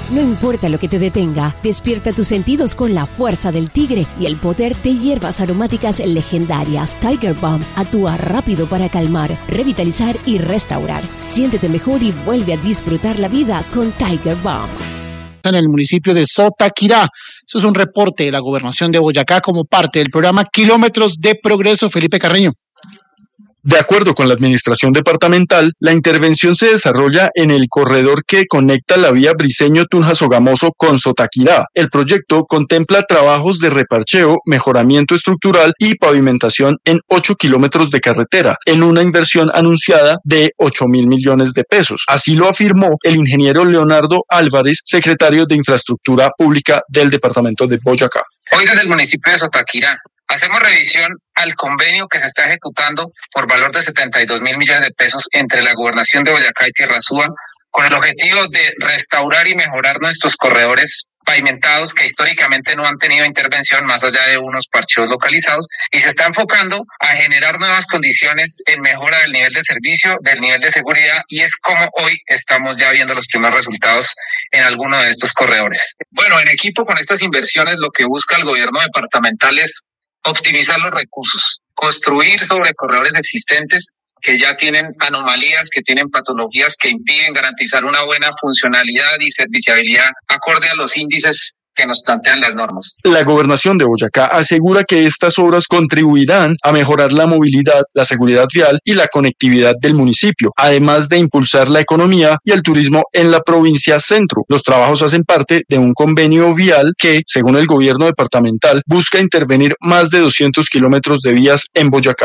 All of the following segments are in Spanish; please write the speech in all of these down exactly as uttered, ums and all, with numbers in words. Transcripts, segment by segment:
No importa lo que te detenga, despierta tus sentidos con la fuerza del tigre y el poder de hierbas aromáticas legendarias. Tiger Balm actúa rápido para calmar, revitalizar y restaurar. Siéntete mejor y vuelve a disfrutar la vida con Tiger Balm. En el municipio de Sotaquirá. Eso es un reporte de la Gobernación de Boyacá como parte del programa Kilómetros de Progreso. Felipe Carreño. De acuerdo con la administración departamental, la intervención se desarrolla en el corredor que conecta la vía Briceño-Tunja-Sogamoso con Sotaquirá. El proyecto contempla trabajos de reparcheo, mejoramiento estructural y pavimentación en ocho kilómetros de carretera, en una inversión anunciada de ocho mil millones de pesos. Así lo afirmó el ingeniero Leonardo Álvarez, secretario de Infraestructura Pública del departamento de Boyacá. Hoy desde el municipio de Sotaquirá hacemos revisión al convenio que se está ejecutando por valor de setenta y dos mil millones de pesos entre la Gobernación de Boyacá y Tierra Súa, con el objetivo de restaurar y mejorar nuestros corredores pavimentados que históricamente no han tenido intervención más allá de unos parcheos localizados, y se está enfocando a generar nuevas condiciones en mejora del nivel de servicio, del nivel de seguridad, y es como hoy estamos ya viendo los primeros resultados en alguno de estos corredores. Bueno, en equipo con estas inversiones lo que busca el gobierno departamental es optimizar los recursos, construir sobre corredores existentes que ya tienen anomalías, que tienen patologías que impiden garantizar una buena funcionalidad y serviciabilidad acorde a los índices que nos plantean las normas. La Gobernación de Boyacá asegura que estas obras contribuirán a mejorar la movilidad, la seguridad vial y la conectividad del municipio, además de impulsar la economía y el turismo en la provincia centro. Los trabajos hacen parte de un convenio vial que, según el gobierno departamental, busca intervenir más de doscientos kilómetros de vías en Boyacá.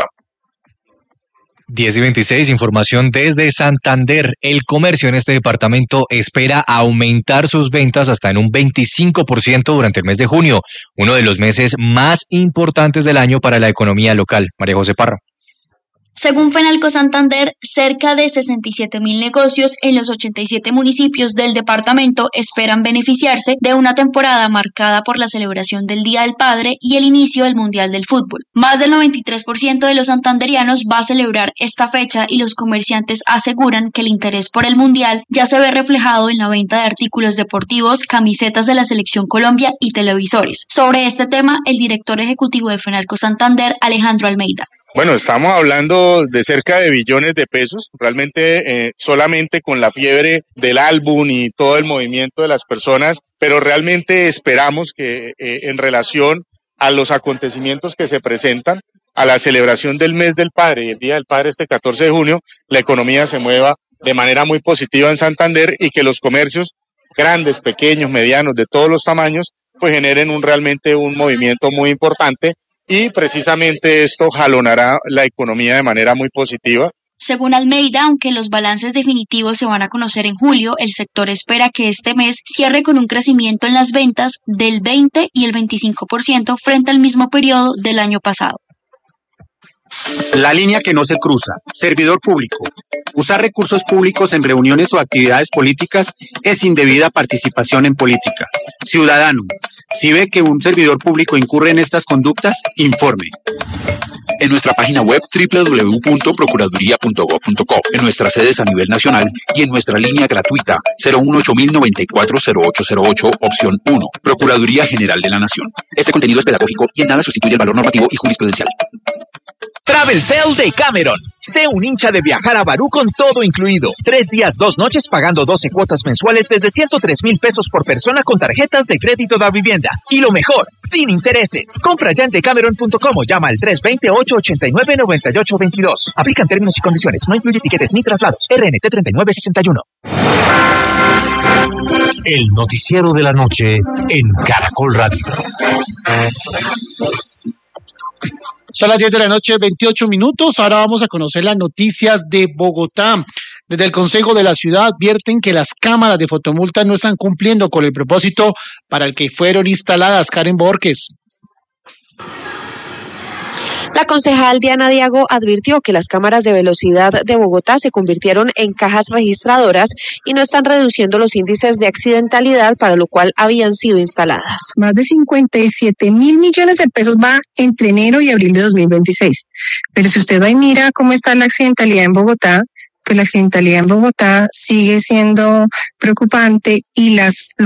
diez y veintiséis, información desde Santander. El comercio en este departamento espera aumentar sus ventas hasta en un veinticinco por ciento durante el mes de junio, uno de los meses más importantes del año para la economía local. María José Parra. Según Fenalco Santander, cerca de sesenta y siete mil negocios en los ochenta y siete municipios del departamento esperan beneficiarse de una temporada marcada por la celebración del Día del Padre y el inicio del Mundial del Fútbol. Más del noventa y tres por ciento de los santanderianos va a celebrar esta fecha y los comerciantes aseguran que el interés por el Mundial ya se ve reflejado en la venta de artículos deportivos, camisetas de la Selección Colombia y televisores. Sobre este tema, el director ejecutivo de Fenalco Santander, Alejandro Almeida. Bueno, estamos hablando de cerca de billones de pesos, realmente eh, solamente con la fiebre del álbum y todo el movimiento de las personas, pero realmente esperamos que eh, en relación a los acontecimientos que se presentan, a la celebración del mes del padre y el Día del Padre este catorce de junio, la economía se mueva de manera muy positiva en Santander y que los comercios grandes, pequeños, medianos, de todos los tamaños, pues generen un realmente un movimiento muy importante. Y precisamente esto jalonará la economía de manera muy positiva. Según Almeida, aunque los balances definitivos se van a conocer en julio, el sector espera que este mes cierre con un crecimiento en las ventas del veinte y el veinticinco por ciento frente al mismo periodo del año pasado. La línea que no se cruza. Servidor público. Usar recursos públicos en reuniones o actividades políticas es indebida participación en política. Ciudadano. Si ve que un servidor público incurre en estas conductas, informe. En nuestra página web doble u doble u doble u punto procuraduría punto gob punto co, en nuestras sedes a nivel nacional y en nuestra línea gratuita cero uno ocho mil noventa y cuatro cero ocho cero ocho, opción uno, Procuraduría General de la Nación. Este contenido es pedagógico y en nada sustituye el valor normativo y jurisprudencial. Travel Sale de Cameron. Sé un hincha de viajar a Barú con todo incluido. Tres días, dos noches pagando doce cuotas mensuales desde ciento tres mil pesos por persona con tarjetas de crédito de vivienda. Y lo mejor, sin intereses. Compra ya en decameron punto com o llama al tres dos cero, ocho ocho nueve, nueve ocho dos dos. Aplican términos y condiciones. No incluye tiquetes ni traslados. R N T treinta y nueve sesenta y uno. El noticiero de la noche en Caracol Radio. Son las diez de la noche, veintiocho minutos. Ahora vamos a conocer las noticias de Bogotá. Desde el Consejo de la Ciudad advierten que las cámaras de fotomulta no están cumpliendo con el propósito para el que fueron instaladas. Karen Borges. La concejal Diana Diago advirtió que las cámaras de velocidad de Bogotá se convirtieron en cajas registradoras y no están reduciendo los índices de accidentalidad para lo cual habían sido instaladas. Más de cincuenta y siete mil millones de pesos va entre enero y abril de dos mil veintiséis. Pero si usted va y mira cómo está la accidentalidad en Bogotá, pues la accidentalidad en Bogotá sigue siendo preocupante y las